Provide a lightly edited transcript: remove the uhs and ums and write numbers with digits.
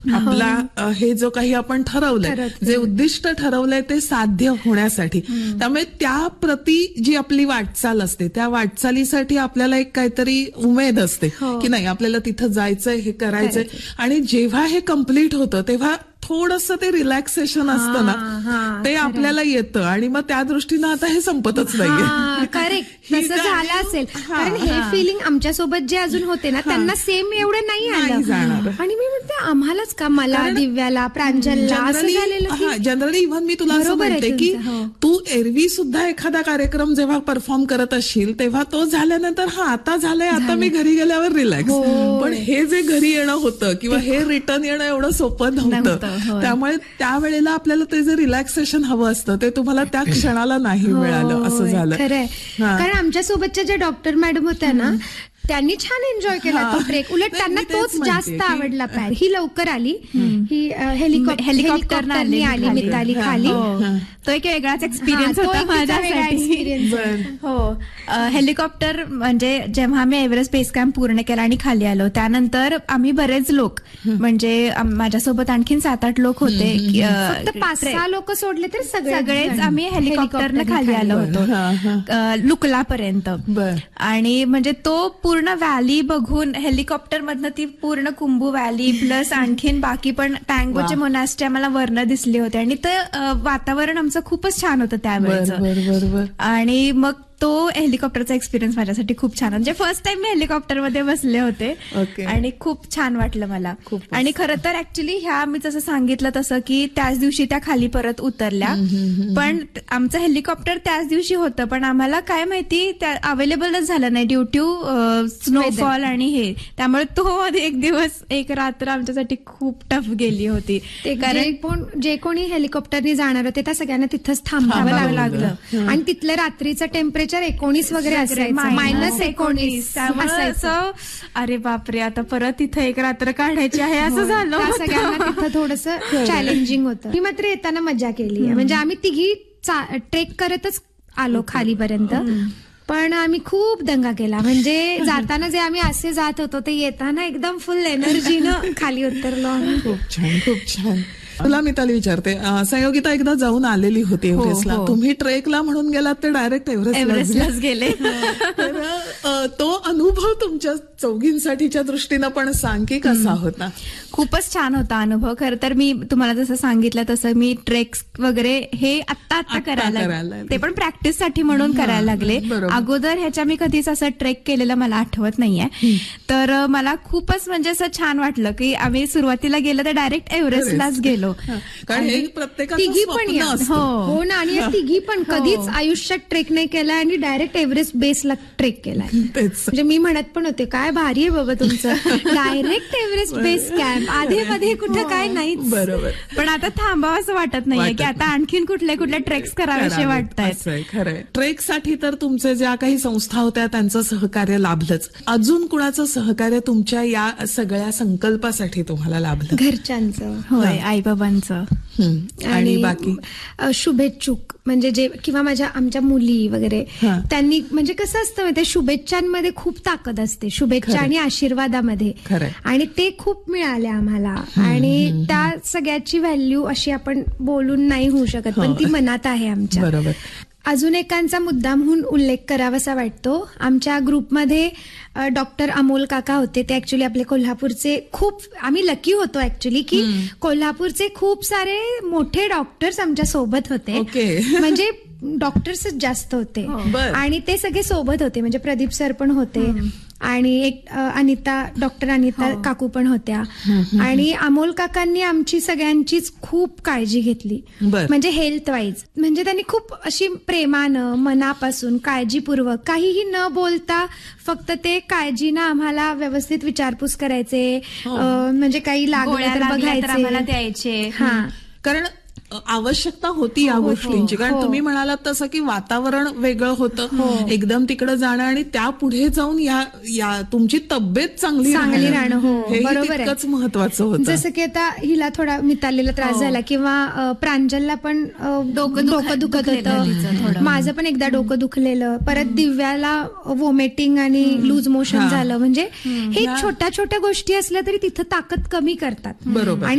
आपला हे जो काही आपण ठरवलंय, जे उद्दिष्ट ठरवलंय ते साध्य होण्यासाठी. त्यामुळे त्या प्रती जी आपली वाटचाल असते, त्या वाटचालीसाठी आपल्याला एक काहीतरी उमेद असते की नाही आपल्याला तिथं जायचंय, हे करायचंय. आणि जेव्हा हे कम्प्लीट होतं तेव्हा थोडंसं ते रिलॅक्सेशन असतं ना, ते आपल्याला येतं. आणि मग त्या दृष्टीनं आता हे संपतच नाहीये. करेक्ट, तसं झालं असेल. कारण हे फिलिंग आमच्यासोबत जे अजून होते ना त्यांना सेम एवढं नाही आलं. आणि मी म्हणते आम्हालाच का, मला, दिव्याला, प्रांजलला असं झालेलं. जनरली इव्हन मी तुला असं म्हणते की तू एरवी सुद्धा एखादा कार्यक्रम जेव्हा परफॉर्म करत असशील तेव्हा तो झाल्यानंतर आता झालंय, आता मी घरी गेल्यावर रिलॅक्स. पण हे जे घरी येणं होतं किंवा हे रिटर्न येणं एवढं सोपं नव्हतं. त्यामुळे त्यावेळेला आपल्याला ते जे रिलॅक्सेशन हवं असतं ते तुम्हाला त्या क्षणाला नाही मिळालं, असं झालं. खरंय. कारण आमच्या सोबतच्या ज्या डॉक्टर मॅडम होत्या ना त्यांनी छान एन्जॉय केला तो ट्रेक. उलट त्यांना तोच जास्त आवडला. पॅर ही लवकर आली, ही हेलिकॉप्टरने आली मिताली खाली. तो एक वेगळाच एक्सपिरियन्स होता माझ्यासाठी. हो, हेलिकॉप्टर म्हणजे जेव्हा आम्ही एव्हरेस्ट बेस कॅम्प पूर्ण केला आणि खाली आलो त्यानंतर आम्ही बरेच लोक, म्हणजे माझ्यासोबत आणखीन 7-8 लोक होते. 5-6 लोक सोडले तर सगळेच आम्ही हेलिकॉप्टरने खाली आलो होतो लुकलापर्यंत. आणि म्हणजे तो पूर्ण व्हॅली बघून हेलिकॉप्टर मधनं ती पूर्ण कुंभू व्हॅली प्लस आणखीन बाकी पण टँगोचे मोनास्ट्री आम्हाला वरनं दिसले होते. आणि ते वातावरण आमचं खूपच छान होतं त्यावेळेचं. आणि मग तो हेलिकॉप्टरचा एक्सपिरियन्स माझ्यासाठी खूप छान. म्हणजे फर्स्ट टाइम मी हेलिकॉप्टरमध्ये बसले होते आणि खूप छान वाटलं मला. आणि खरं तर ऍक्च्युली ह्या मी जसं सांगितलं तसं की त्याच दिवशी त्या खाली परत उतरल्या, पण आमचं हेलिकॉप्टर त्याच दिवशी होतं पण आम्हाला काय माहिती त्या अवेलेबलच झालं नाही ड्यू टू स्नोफॉल आणि हे. त्यामुळे तो एक दिवस एक रात्र आमच्यासाठी खूप टफ गेली होती. कारण जे कोणी हेलिकॉप्टरने जाणार होते त्या सगळ्यांना तिथंच थांबावं लागलं. आणि तिथलं रात्रीचं टेम्परेचर 19 वगैरे असायचं, -19. अरे बापरे, आता परत इथं एक रात्र काढायची आहे असं झालं. सगळ्यांना तिथं थोडंसं चॅलेंजिंग होतं. ही मात्र येताना मजा केली. म्हणजे आम्ही तिघी ट्रेक करतच आलो खालीपर्यंत, पण आम्ही खूप दंगा केला. म्हणजे जाताना जे आम्ही असे जात होतो ते येताना एकदम फुल एनर्जीनं खाली उतरलो. खूप छान, खूप छान. तुला मिताली विचारते, संयोगिता एकदा जाऊन आलेली होती एव्हरेस्टला. तुम्ही ट्रेकला म्हणून गेलात ते डायरेक्ट एव्हरेस्टलाच गेले. तर तो अनुभव तुमच्या चौघींसाठीच्या दृष्टीनं पण सांग की कसा होता? खूपच छान होता अनुभव. खरं तर मी तुम्हाला जसं सांगितलं तसं मी ट्रेक्स वगैरे हे आत्ता करायला, ते पण प्रॅक्टिससाठी म्हणून करायला लागले. अगोदर ह्याच्या मी कधीच असं ट्रेक केलेलं मला आठवत नाहीये. तर मला खूपच म्हणजे असं छान वाटलं की आम्ही सुरुवातीला गेलो तर डायरेक्ट एव्हरेस्टला गेलो. कारण हे तिघी पण हो ना. आणि तिघी पण कधीच आयुष्यात ट्रेक नाही केला आणि डायरेक्ट एव्हरेस्ट बेसला ट्रेक केलाय. म्हणजे मी म्हणत पण होते काय भारी आहे बाबा तुमचं, डायरेक्ट एव्हरेस्ट बेस कॅम्प, आधी मध्ये कुठं काय नाही. बरोबर. पण आता थांबावं असं वाटत नाहीये की आता आणखीन कुठल्या कुठल्या ट्रेक्स करावेसे वाटतायत. खरंय. ट्रेकसाठी तर तुमचे ज्या काही संस्था होत्या त्यांचं सहकार्य लाभलंच. अजून कुणाचं सहकार्य तुमच्या या सगळ्या संकल्पासाठी तुम्हाला लाभलं? घरच्यांचं. होय, आई बाबांचं. आणि बाकी शुभेच्छुक म्हणजे जे किंवा आमच्या मुली वगैरे त्यांनी, म्हणजे कसं असतं माहिती, शुभेच्छांमध्ये खूप ताकद असते, शुभेच्छा आणि आशीर्वादामध्ये. आणि ते खूप मिळाले आम्हाला. आणि त्या सगळ्याची व्हॅल्यू अशी आपण बोलून नाही होऊ शकत, पण ती मनात आहे आमच्या. बरोबर. अजून एकांचा मुद्दामहून उल्लेख करावासा वाटतो. आमच्या ग्रुपमध्ये डॉक्टर अमोल काका होते. ते ऍक्च्युली आपले कोल्हापूरचे, खूप आम्ही लकी होतो ऍक्च्युली की कोल्हापूरचे खूप सारे मोठे डॉक्टर्स आमच्या सोबत होते. म्हणजे डॉक्टर्सच जास्त होते आणि ते सगळे सोबत होते. म्हणजे प्रदीप सर पण होते आणि एक डॉक्टर अनिता काकू पण होत्या. आणि अमोल काकांनी आमची सगळ्यांचीच खूप काळजी घेतली, म्हणजे हेल्थ वाईज. म्हणजे त्यांनी खूप अशी प्रेमानं, मनापासून, काळजीपूर्वक, काहीही न बोलता फक्त ते काळजीनं आम्हाला व्यवस्थित विचारपूस करायचे. म्हणजे काही लागलं तर बघायचे, आम्हाला द्यायचे. कारण आवश्यकता होती या गोष्टींची, कारण तुम्ही म्हणालात तसं की वातावरण वेगळं होतं, एकदम तिकडे जाणं आणि त्या पुढे जाऊन या तुमची तब्येत चांगली राहणं, हो, हेही बरोबर आहे. तितकंच महत्वाचं होतं. जसं की आता हिला थोडा मितालीला त्रास झाला किंवा प्रांजलला पण डोकं दुखत होतं, माझं पण एकदा डोकं दुखलेलं, परत दिव्याला वॉमिटिंग आणि लूज मोशन झालं. म्हणजे हे छोट्या छोट्या गोष्टी असल्या तरी तिथं ताकद कमी करतात. बरोबर.